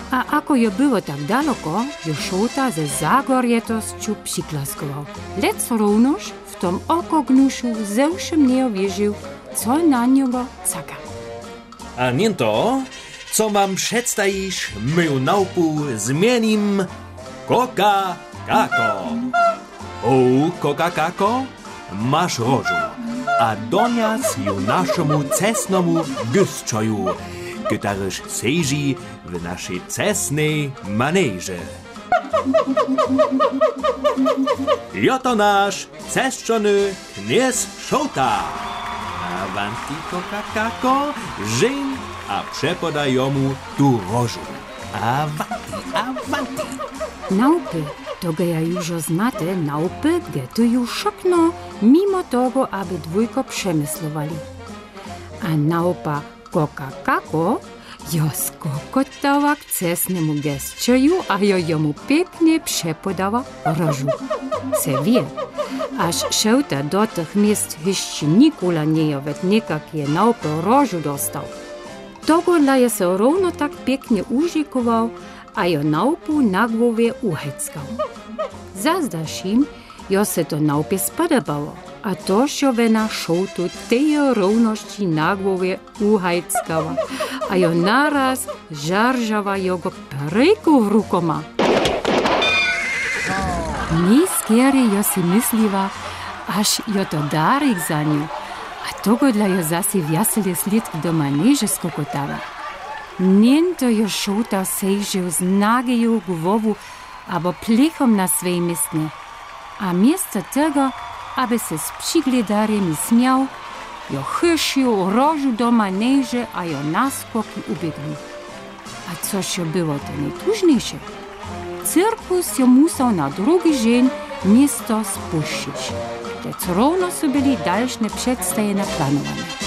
A ako je było tak daleko, je Šolta ze zagorjetosću přiklaskował. Lec równoż w tom okognuszu zewszym nie wierzył, co na niego caka. A nie to, co mam przedstawić, moją nauku zmienim Coca-Kako. O, Coca-Kako, masz rożu, a donias ju naszemu cesnemu gysczoju, gdyż seži w naszej cesnej maneže. Joto nasz ceszczony kniez Šolta. Avanti Coca-Kako, żeń, a przepodaj mu tu rożu. Avanti. Naupy, to ga ja już znate, naupy getuju szokno, mimo tego, aby dwójko przemyslowali. A naupa Coca-Kako jo skokotała k cesnemu gestczoju, a jo jemu pięknie przepodała rożu. Se wie, aż Šolta do tych miejsc jeszcze nikula nie nawet nekakie naupy rożu dostał. Tego dla je se równo tak pięknie użykował, a jo naupu na głowie uheckał. Zazdaším, jo se to naupie spodobało, a to šovena Šoltu tejo równości na głowie uhajckała, a jo naraz żarżała jego pryku w rukoma. Nieskiery jo si mysliwa, aż jo to darik za niu, a tego dla jo zasi wjaseli slidk do maneže skokotala. Niento jo Šolta sejžił z nageju głowu abo plechom na swej mistnie, a miasto tego, aby se z přigledarjemi smiał, jo chyšił rożu do maneže a jo naskoki ubiegli. A což jo było to najtužniejsze? Cirkus jo musał na drugi dzień miasto spuścić. Te równo so byli dalszne przedstaje naplanowane.